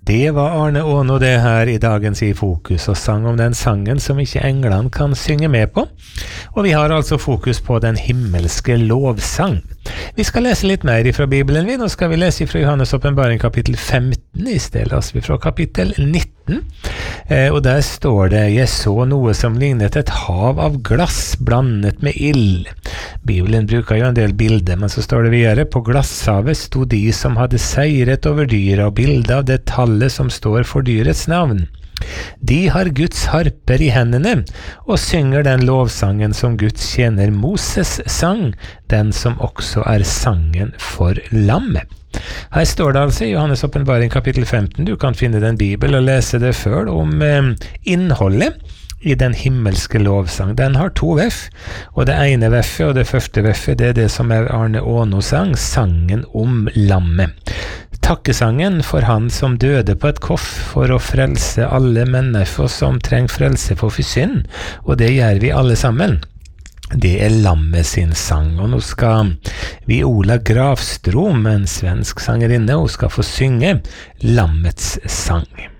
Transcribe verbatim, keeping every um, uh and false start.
Det var Arne Åno det her i dagens I Fokus, og sang om den sangen som ikke englene kan synge med på. Og vi har altså fokus på den himmelske lovsang. Vi skal lese litt mer fra Bibelen vi. Nå skal vi lese fra Johannes åpenbaring kapittel femten, i stedet leser vi fra kapittel nitten. Eh, og der står det: «Jeg så noe som lignet et hav av glass blandet med ild». Bibelen bruker jo en del bilder, men så står det videre: «På glasshavet sto de som hadde seiret over dyret, og bildet av det tallet som står for dyrets navn. De har Guds harper i hendene, og synger den lovsangen som Guds tjener Moses sang, den som også er sangen for lammet». Her står det altså i Johannes åpenbaring kapittel femten, du kan finne den Bibel og lese det før, om eh, innholdet i den himmelske lovsang. Den har to veff, og det ene veffet og det første veffet, det er det som er Arne Åno sang, sangen om lammet. Takkesangen for han som døde på et koff for å frelse alle mennesker som trenger frelse for synd, og det gjør vi alle sammen. Det er lammet sin sang, og nå skal Viola Grafstrom, en svensk sangerinne, og skal få synge lammets sang.